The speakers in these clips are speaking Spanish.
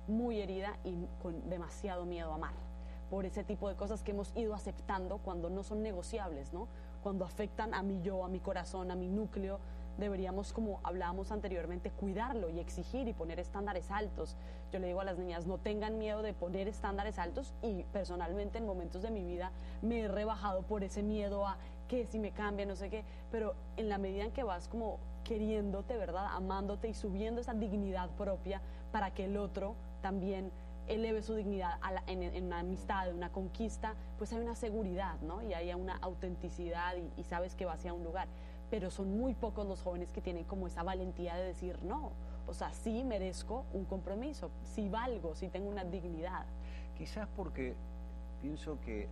muy herida y con demasiado miedo a amar, por ese tipo de cosas que hemos ido aceptando cuando no son negociables, ¿no? Cuando afectan a mi yo, a mi corazón, a mi núcleo, deberíamos, como hablábamos anteriormente, cuidarlo y exigir y poner estándares altos. Yo le digo a las niñas, no tengan miedo de poner estándares altos, y personalmente en momentos de mi vida me he rebajado por ese miedo a que si me cambia, no sé qué, pero en la medida en que vas como queriéndote, ¿verdad?, amándote y subiendo esa dignidad propia para que el otro también eleve su dignidad en una amistad, en una conquista, pues hay una seguridad, ¿no? Y hay una autenticidad y sabes que va hacia un lugar. Pero son muy pocos los jóvenes que tienen como esa valentía de decir no. O sea, sí merezco un compromiso, sí valgo, sí tengo una dignidad. Quizás porque pienso que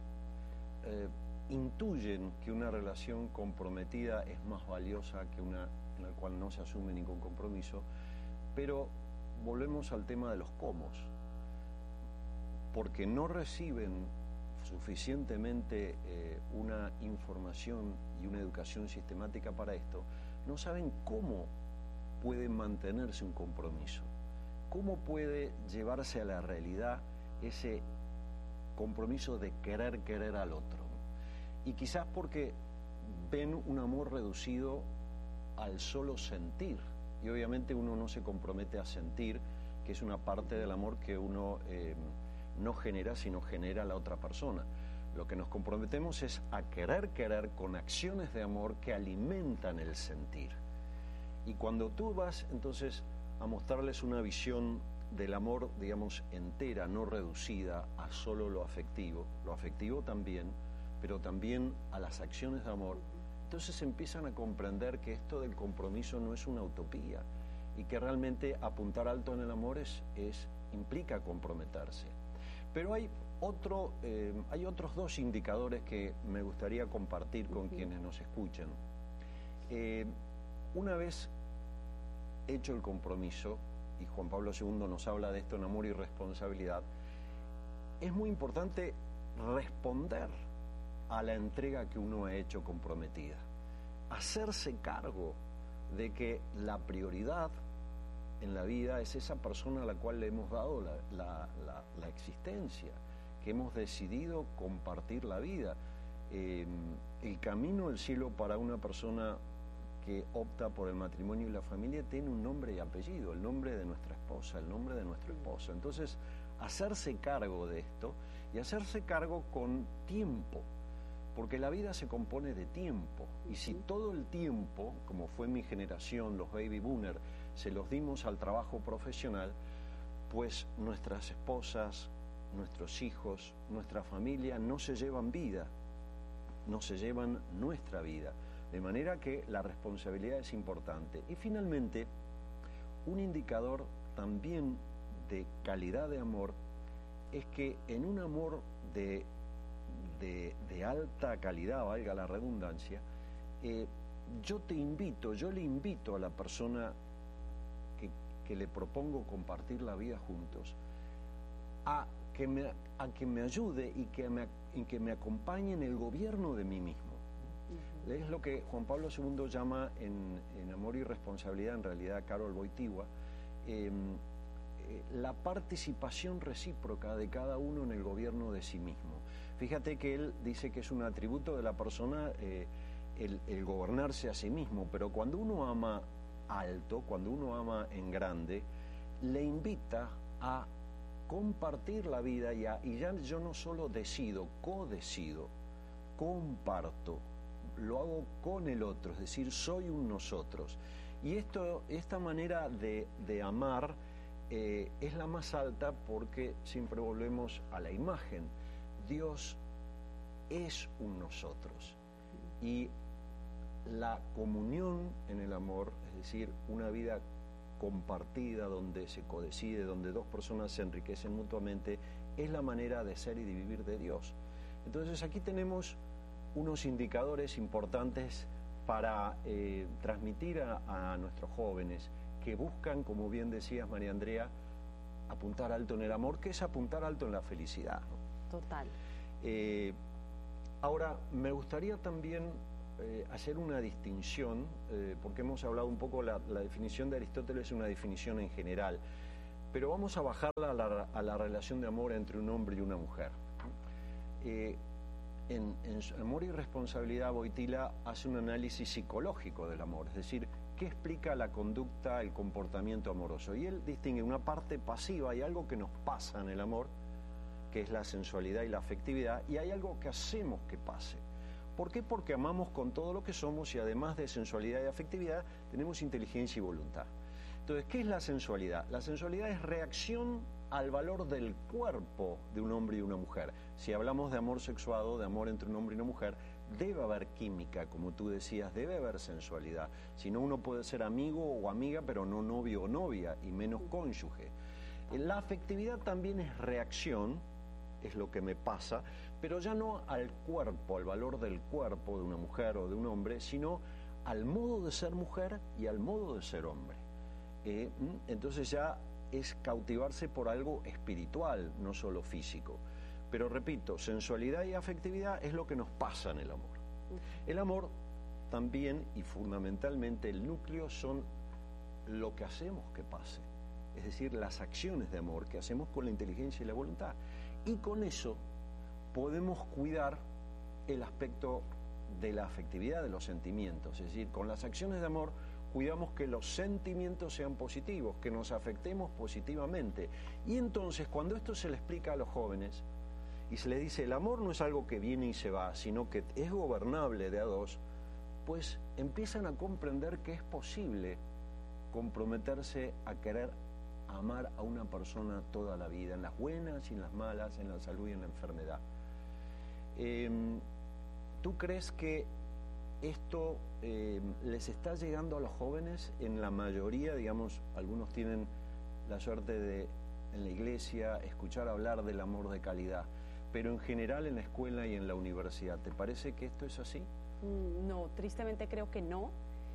intuyen que una relación comprometida es más valiosa que una en la cual no se asume ningún compromiso, pero volvemos al tema de los cómo. Porque no reciben suficientemente una información y una educación sistemática para esto, no saben cómo puede mantenerse un compromiso, cómo puede llevarse a la realidad ese compromiso de querer al otro. Y quizás porque ven un amor reducido al solo sentir, y obviamente uno no se compromete a sentir, que es una parte del amor que uno no genera, sino genera a la otra persona. Lo que nos comprometemos es a querer con acciones de amor que alimentan el sentir. Y cuando tú vas entonces a mostrarles una visión del amor, digamos, entera, no reducida a solo lo afectivo también, pero también a las acciones de amor, entonces empiezan a comprender que esto del compromiso no es una utopía y que realmente apuntar alto en el amor implica comprometerse. Pero hay otros dos indicadores que me gustaría compartir con quienes nos escuchan. Una vez hecho el compromiso, y Juan Pablo II nos habla de esto en Amor y Responsabilidad, es muy importante responder a la entrega que uno ha hecho comprometida. Hacerse cargo de que la prioridad en la vida es esa persona a la cual le hemos dado la existencia, que hemos decidido compartir la vida. El camino al cielo para una persona que opta por el matrimonio y la familia tiene un nombre y apellido, el nombre de nuestra esposa, el nombre de nuestro esposo. Entonces, hacerse cargo de esto y hacerse cargo con tiempo, porque la vida se compone de tiempo, y si todo el tiempo, como fue mi generación, los baby boomers, se los dimos al trabajo profesional, pues nuestras esposas, nuestros hijos, nuestra familia no se llevan vida, no se llevan nuestra vida, de manera que la responsabilidad es importante. Y finalmente, un indicador también de calidad de amor es que en un amor de alta calidad, valga la redundancia, yo le invito a la persona que le propongo compartir la vida juntos a que me ayude y que me acompañe en el gobierno de mí mismo. Es lo que Juan Pablo II llama en Amor y Responsabilidad, en realidad Karol Wojtyła, la participación recíproca de cada uno en el gobierno de sí mismo. Fíjate que él dice que es un atributo de la persona el gobernarse a sí mismo, pero cuando uno ama alto, cuando uno ama en grande, le invita a compartir la vida y ya yo no solo decido, codecido, comparto, lo hago con el otro, es decir, soy un nosotros. Y esta manera de amar es la más alta, porque siempre volvemos a la imagen. Dios es un nosotros, y la comunión en el amor, es decir, una vida compartida donde se codecide, donde dos personas se enriquecen mutuamente, es la manera de ser y de vivir de Dios. Entonces aquí tenemos unos indicadores importantes para transmitir a nuestros jóvenes que buscan, como bien decías, María Andrea, apuntar alto en el amor, que es apuntar alto en la felicidad, ¿no? Total. Ahora, me gustaría también hacer una distinción, porque hemos hablado un poco, la definición de Aristóteles es una definición en general, pero vamos a bajarla a la relación de amor entre un hombre y una mujer. En Amor y Responsabilidad, Wojtyla hace un análisis psicológico del amor, es decir, ¿qué explica la conducta, el comportamiento amoroso? Y él distingue una parte pasiva y algo que nos pasa en el amor, que es la sensualidad y la afectividad, y hay algo que hacemos que pase. ¿Por qué? Porque amamos con todo lo que somos y además de sensualidad y afectividad, tenemos inteligencia y voluntad. Entonces, ¿qué es la sensualidad? La sensualidad es reacción al valor del cuerpo de un hombre y una mujer. Si hablamos de amor sexuado, de amor entre un hombre y una mujer, debe haber química, como tú decías, debe haber sensualidad. Si no, uno puede ser amigo o amiga, pero no novio o novia, y menos cónyuge. La afectividad también es reacción, es lo que me pasa, pero ya no al cuerpo, al valor del cuerpo de una mujer o de un hombre, sino al modo de ser mujer y al modo de ser hombre. Entonces ya es cautivarse por algo espiritual, no solo físico. Pero repito, sensualidad y afectividad es lo que nos pasa en el amor. El amor también y fundamentalmente el núcleo son lo que hacemos que pase, es decir, las acciones de amor que hacemos con la inteligencia y la voluntad. Y con eso podemos cuidar el aspecto de la afectividad, de los sentimientos, es decir, con las acciones de amor cuidamos que los sentimientos sean positivos, que nos afectemos positivamente. Y entonces, cuando esto se le explica a los jóvenes y se les dice el amor no es algo que viene y se va, sino que es gobernable de a dos, pues empiezan a comprender que es posible comprometerse a querer amar a una persona toda la vida, en las buenas y en las malas, en la salud y en la enfermedad. ¿Tú crees que esto les está llegando a los jóvenes? En la mayoría, digamos, algunos tienen la suerte de, en la iglesia, escuchar hablar del amor de calidad, pero en general en la escuela y en la universidad, ¿te parece que esto es así? No, tristemente creo que no.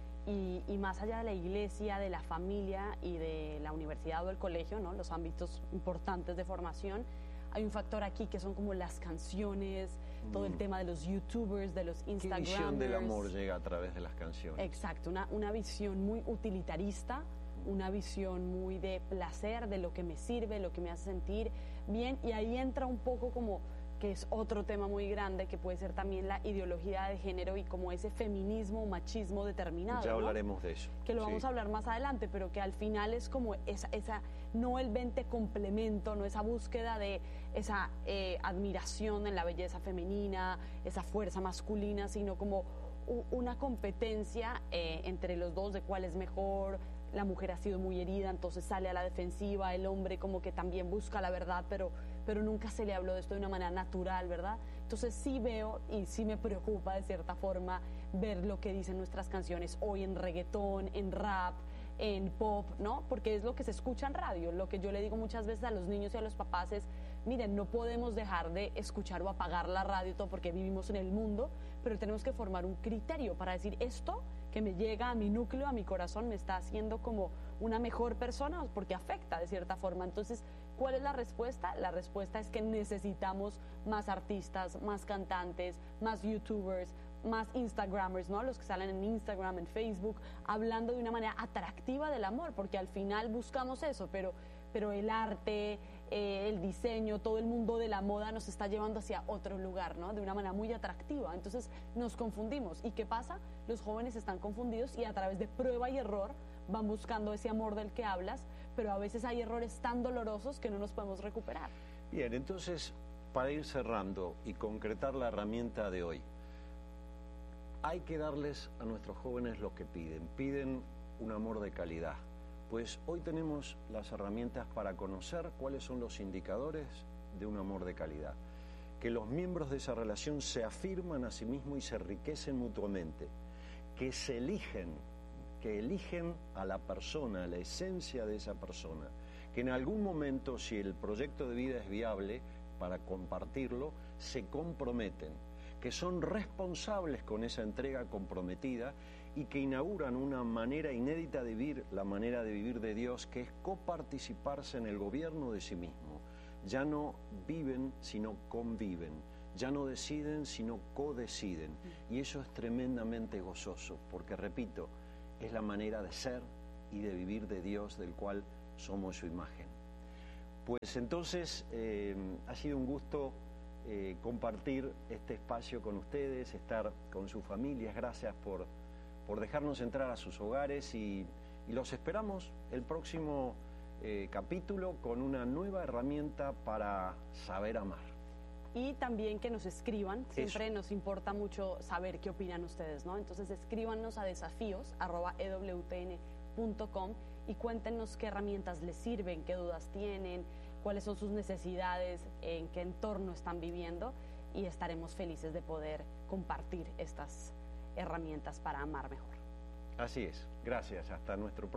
Y más allá de la iglesia, de la familia y de la universidad o el colegio, ¿no?, los ámbitos importantes de formación, hay un factor aquí que son como las canciones, todo el tema de los youtubers, de los instagramers. ¿Qué visión del amor llega a través de las canciones? Exacto, una visión muy utilitarista, una visión muy de placer, de lo que me sirve, lo que me hace sentir bien, y ahí entra un poco como que es otro tema muy grande, que puede ser también la ideología de género y como ese feminismo, machismo determinado. Ya hablaremos, ¿no?, de eso. Que lo vamos a hablar más adelante, pero que al final es como esa no el vente complemento, no esa búsqueda de esa admiración en la belleza femenina, esa fuerza masculina, sino como una competencia entre los dos de cuál es mejor. La mujer ha sido muy herida, entonces sale a la defensiva, el hombre como que también busca la verdad, pero nunca se le habló de esto de una manera natural, ¿verdad? Entonces sí veo y sí me preocupa de cierta forma ver lo que dicen nuestras canciones hoy en reggaetón, en rap, en pop, ¿no? Porque es lo que se escucha en radio. Lo que yo le digo muchas veces a los niños y a los papás es, miren, no podemos dejar de escuchar o apagar la radio todo porque vivimos en el mundo, pero tenemos que formar un criterio para decir esto que me llega a mi núcleo, a mi corazón, me está haciendo como una mejor persona porque afecta de cierta forma. Entonces, ¿cuál es la respuesta? La respuesta es que necesitamos más artistas, más cantantes, más youtubers, más instagramers, ¿no? Los que salen en Instagram, en Facebook, hablando de una manera atractiva del amor, porque al final buscamos eso, pero el arte, el diseño, todo el mundo de la moda nos está llevando hacia otro lugar, ¿no?, de una manera muy atractiva. Entonces nos confundimos. ¿Y qué pasa? Los jóvenes están confundidos y a través de prueba y error van buscando ese amor del que hablas, pero a veces hay errores tan dolorosos que no nos podemos recuperar. Bien, entonces, para ir cerrando y concretar la herramienta de hoy, hay que darles a nuestros jóvenes lo que piden un amor de calidad. Pues hoy tenemos las herramientas para conocer cuáles son los indicadores de un amor de calidad. Que los miembros de esa relación se afirman a sí mismos y se enriquecen mutuamente. Que eligen a la persona, a la esencia de esa persona. Que en algún momento, si el proyecto de vida es viable para compartirlo, se comprometen. Que son responsables con esa entrega comprometida y que inauguran una manera inédita de vivir, la manera de vivir de Dios, que es coparticiparse en el gobierno de sí mismo. Ya no viven, sino conviven. Ya no deciden, sino codeciden. Y eso es tremendamente gozoso, porque, repito, es la manera de ser y de vivir de Dios, del cual somos su imagen. Pues entonces ha sido un gusto compartir este espacio con ustedes, estar con sus familias. Gracias por dejarnos entrar a sus hogares y los esperamos el próximo capítulo con una nueva herramienta para saber amar. Y también que nos escriban, siempre Eso. nos importa mucho saber qué opinan ustedes, ¿no? Entonces escríbanos a desafíos@ewtn.com y cuéntenos qué herramientas les sirven, qué dudas tienen, cuáles son sus necesidades, en qué entorno están viviendo, y estaremos felices de poder compartir estas herramientas para amar mejor. Así es. Gracias. Hasta nuestro próximo